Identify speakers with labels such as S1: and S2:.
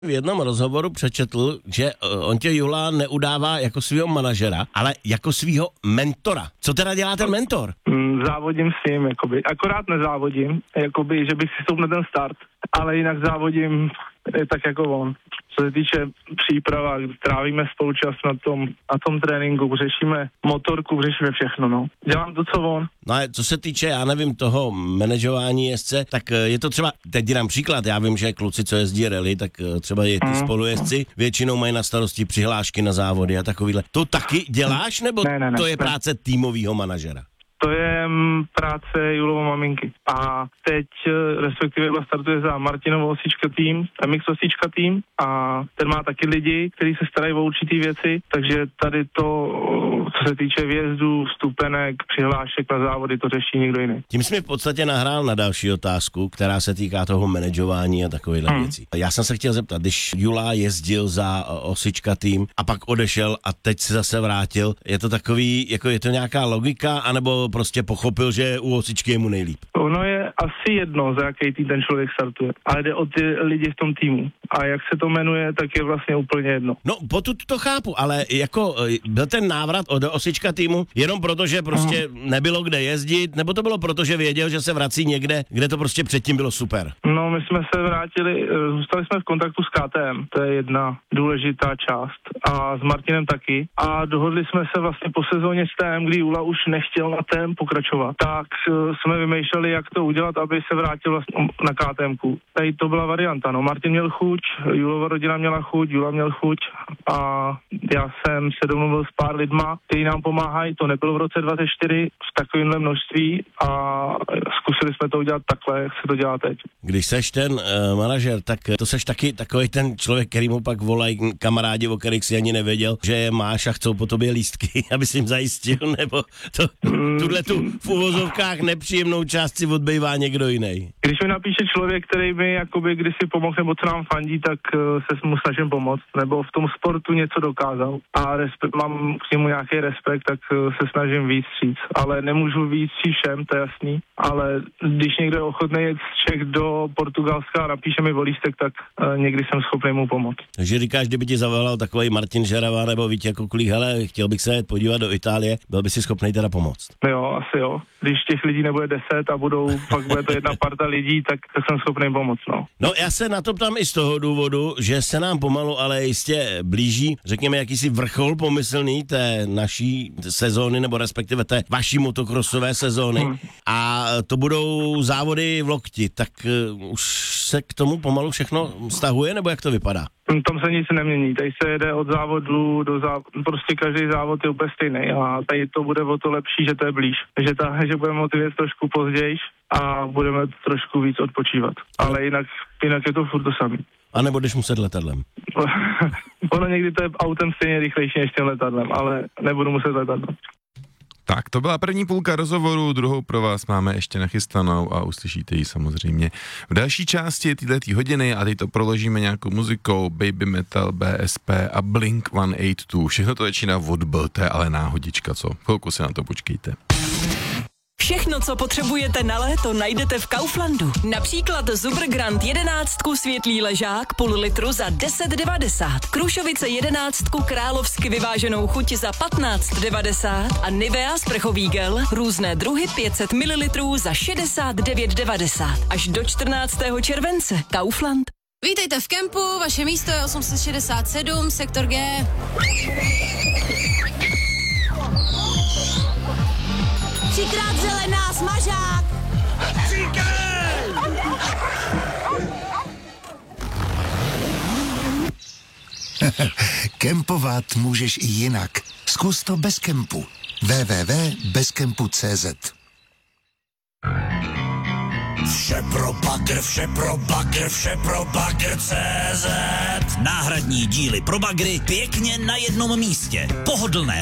S1: v jednom rozhovoru přečetl, že on tě Jula neudává jako svého manažera, ale jako svého mentora. Co teda dělá ten mentor?
S2: Závodím s ním, jakoby. Akorát nezávodím, jakoby, že bych si stoupl na ten start, ale jinak závodím tak jako on. Co se týče příprava, trávíme spolu čas na tom tréninku, řešíme motorku, řešíme všechno, no. Dělám to, co on.
S1: No a co se týče, já nevím, toho manažování jezdce, tak je to třeba, teď dám příklad, já vím, že kluci, co jezdí rally, tak třeba i ty spolujezdci většinou mají na starosti přihlášky na závody a takovýhle. To taky děláš, nebo
S2: ne,
S1: to je práce týmového manažera?
S2: To je práce Julovo maminky. A teď respektive startuje za Martinovo Osička tým, MX Osička tým a ten má taky lidi, kteří se starají o určitý věci, takže tady to, co se týče vjezdu, vstupenek, přihlášek na závody, to řeší někdo jiný.
S1: Tím jsi mi v podstatě nahrál na další otázku, která se týká toho manažování a takovýchhle věcí. Já jsem se chtěl zeptat, když Jula jezdil za Osička tým a pak odešel a teď se zase vrátil, je to takový, jako je to nějaká logika, anebo prostě pochopil, že u Osičky je mu nejlíp?
S2: Ono je asi jedno, za jaký tým ten člověk startuje, ale jde o ty lidi v tom týmu. A jak se to jmenuje, tak je vlastně úplně jedno.
S1: No, potud to chápu, ale jako byl ten návrat od Osička týmu jenom proto, že prostě nebylo kde jezdit, nebo to bylo proto, že věděl, že se vrací někde, kde to prostě předtím bylo super?
S2: No, my jsme se vrátili, zůstali jsme v kontaktu s KTM, to je jedna důležitá část, a s Martinem taky. A dohodli jsme se vlastně po sezóně s TM, kdy Jula už nechtěl na TM pokračovat. Tak jsme vymýšleli, jak to udělat, aby se vrátil vlastně na KTMku. Tady to byla varianta, no. Martin měl chuť, Julova rodina měla chuť, Jula měl chuť a já jsem se domluvil s pár lidma, kteří nám pomáhají. To nebylo v roce 2024 v takovémhle množství a zkusili jsme to udělat takhle, jak se to dělá teď.
S1: Když seš ten manažer, tak to seš taky takový ten člověk, který mu pak volají kamarádi, o kterých si ani nevěděl, že je máš a chcou po tobě lístky, aby si jim zajistil, nebo to, tuhle tu v uvozovkách nepříjemnou část si odbývá někdo jiný.
S2: Když mi napíše člověk, který mi jakoby kdysi pomohl nebo co nám fandí, tak se mu snažím pomoct, nebo v tom sportu něco dokázal a mám k němu nějaký respekt, tak se snažím víc říct, ale nemůžu víc všem, to je jasný, ale když někdo je ochotný jet z Čech do Portugalska a napíše mi o lístek, tak někdy jsem schopný mu pomoct.
S1: Takže říkáš, kdyby ti zavolal takový Martin Žerava nebo Vítě Kuklík, hele, chtěl bych se podívat do Itálie, byl by si schopný teda pomoct?
S2: Jo, asi jo. Když těch lidí nebude 10 a pak bude to jedna parta lidí, tak jsem schopný pomoct, no.
S1: No, já se na to ptám i z toho důvodu, že se nám pomalu, ale jistě blíží, řekněme, jakýsi vrchol pomyslný té naší sezóny, nebo respektive té vaší motokrosové sezóny. A to budou závody v Lokti, tak už se k tomu pomalu všechno stahuje, nebo jak to vypadá?
S2: Tam se nic nemění, tady se jede od závodu do závodu, prostě každý závod je úplně stejný a tady to bude o to lepší, že to je blíž, že budeme motivovat trošku později a budeme trošku víc odpočívat, ale jinak je to furt to samý.
S1: A nebo jdeš muset letadlem?
S2: Ono někdy to je autem stejně rychlejší než tím letadlem, ale nebudu muset letadlem.
S3: Tak, to byla první půlka rozhovoru, druhou pro vás máme ještě nachystanou a uslyšíte ji samozřejmě v další části této hodiny a teď to proložíme nějakou muzikou Baby Metal, BSP a Blink 182. Všechno to začíná od B, to je ale náhodička, co? Chvilku se na to počkejte.
S4: Všechno, co potřebujete na léto, najdete v Kauflandu. Například Zuber Grand 11 světlý ležák půl litru za 10,90. Krušovice 11 královsky vyváženou chuť za 15,90 a Nivea sprchový gel různé druhy 500 ml za 69,90. Až do 14. července. Kaufland.
S5: Vítejte v kempu, vaše místo je 867, sektor G. Třikrát zelená, smažák!
S6: Kempovat můžeš i jinak. Zkus to bez kempu. www.bezkempu.cz.
S7: Vše pro bagr, vše pro bagr, vše pro bagr.cz. Náhradní díly pro bagry pěkně na jednom místě. Pohodlné